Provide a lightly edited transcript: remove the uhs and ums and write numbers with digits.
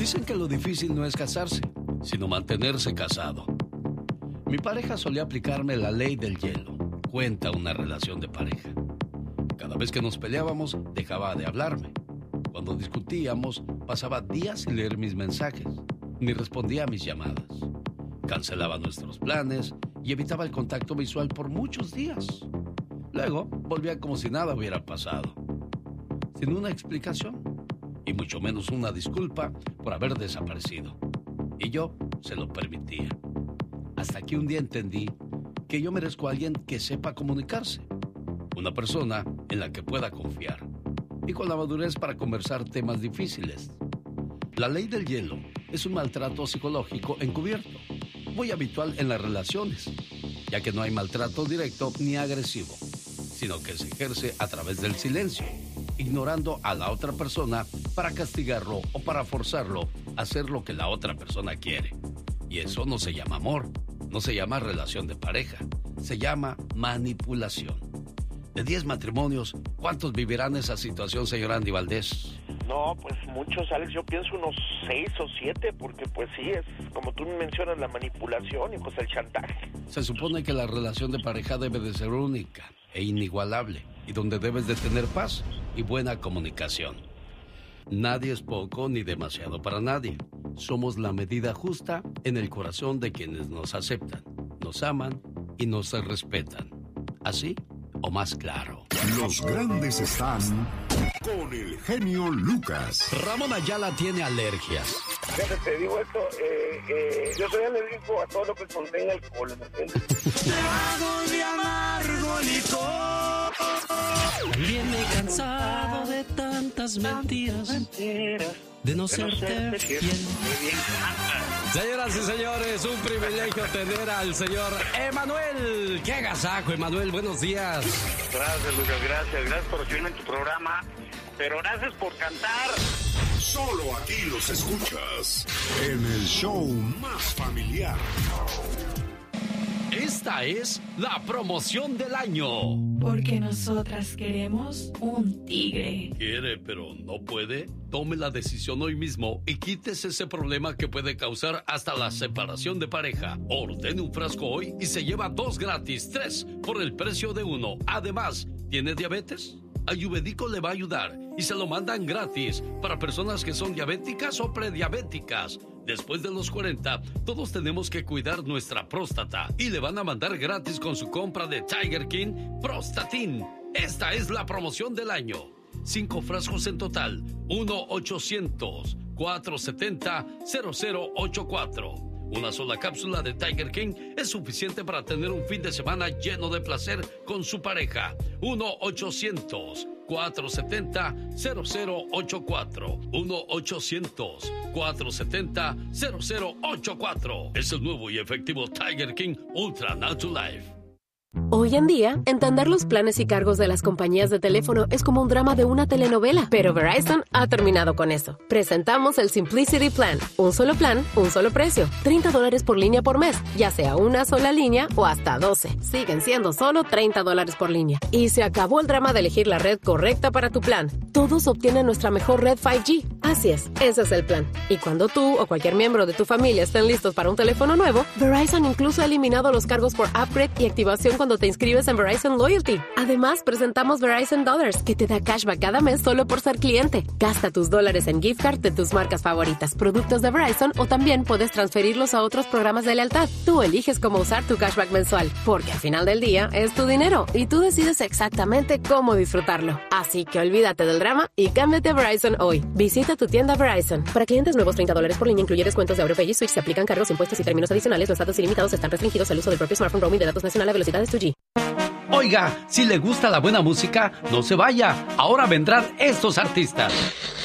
Dicen que lo difícil no es casarse, sino mantenerse casado. Mi pareja solía aplicarme la ley del hielo. Cuenta una relación de pareja. Cada vez que nos peleábamos, dejaba de hablarme. Cuando discutíamos, pasaba días sin leer mis mensajes, ni respondía a mis llamadas. Cancelaba nuestros planes y evitaba el contacto visual por muchos días. Luego, volvía como si nada hubiera pasado, sin una explicación, y mucho menos una disculpa por haber desaparecido. Y yo se lo permitía. Hasta que un día entendí que yo merezco a alguien que sepa comunicarse. Una persona en la que pueda confiar. Y con la madurez para conversar temas difíciles. La ley del hielo es un maltrato psicológico encubierto, muy habitual en las relaciones, ya que no hay maltrato directo ni agresivo, sino que se ejerce a través del silencio, ignorando a la otra persona para castigarlo o para forzarlo a hacer lo que la otra persona quiere. Y eso no se llama amor, no se llama relación de pareja, se llama manipulación. De 10 matrimonios, ¿cuántos vivirán esa situación, señor Andy Valdés? No, pues muchos, Alex, yo pienso unos 6 o 7, porque pues sí, es como tú mencionas, la manipulación y pues el chantaje. Se supone que la relación de pareja debe de ser única e inigualable, y donde debes de tener paz y buena comunicación. Nadie es poco ni demasiado para nadie. Somos la medida justa en el corazón de quienes nos aceptan, nos aman y nos respetan. ¿Así o más claro? Los grandes están con el genio Lucas. Ramón Ayala tiene alergias. Fíjate, te digo esto, yo soy alérgico a todo lo que contenga alcohol, ¿me entiendes? Trago de amargo licor. Viene cansado de tantas mentiras, de no serte fiel. Señoras y señores, un privilegio tener al señor Emanuel. ¡Qué agasajo, Emanuel! Buenos días. Gracias, Lucas, gracias por recibirme en tu programa, pero gracias por cantar. Solo aquí los escuchas en el show más familiar. Esta es la promoción del año. Porque nosotras queremos un tigre. ¿Quiere, pero no puede? Tome la decisión hoy mismo y quítese ese problema que puede causar hasta la separación de pareja. Ordene un frasco hoy y se lleva 2 gratis, 3 por el precio de 1. Además, ¿tiene diabetes? Ayurvédico le va a ayudar y se lo mandan gratis para personas que son diabéticas o prediabéticas. Después de los 40, todos tenemos que cuidar nuestra próstata y le van a mandar gratis con su compra de Tiger King Prostatin. Esta es la promoción del año. 5 frascos en total. 1-800-470-0084. Una sola cápsula de Tiger King es suficiente para tener un fin de semana lleno de placer con su pareja. 1-800-470-0084. 1-800-470-0084. Es el nuevo y efectivo Tiger King Ultra Natural. Hoy en día, entender los planes y cargos de las compañías de teléfono es como un drama de una telenovela, pero Verizon ha terminado con eso. Presentamos el Simplicity Plan. Un solo plan, un solo precio. $30 por línea por mes, ya sea una sola línea o hasta 12. Siguen siendo solo $30 por línea. Y se acabó el drama de elegir la red correcta para tu plan. Todos obtienen nuestra mejor red 5G. Así es, ese es el plan. Y cuando tú o cualquier miembro de tu familia estén listos para un teléfono nuevo, Verizon incluso ha eliminado los cargos por upgrade y activación cuando te inscribes en Verizon Loyalty. Además, presentamos Verizon Dollars, que te da cashback cada mes solo por ser cliente. Gasta tus dólares en gift card de tus marcas favoritas, productos de Verizon, o también puedes transferirlos a otros programas de lealtad. Tú eliges cómo usar tu cashback mensual, porque al final del día es tu dinero y tú decides exactamente cómo disfrutarlo. Así que olvídate del drama y cámbiate a Verizon hoy. Visita tu tienda Verizon. Para clientes nuevos, $30 por línea, incluye descuentos de AutoPay y Switch. Se aplican cargos, impuestos y términos adicionales. Los datos ilimitados están restringidos al uso del propio smartphone. Roaming de datos nacional a velocidades 2G. Oiga, si le gusta la buena música, no se vaya. Ahora vendrán estos artistas.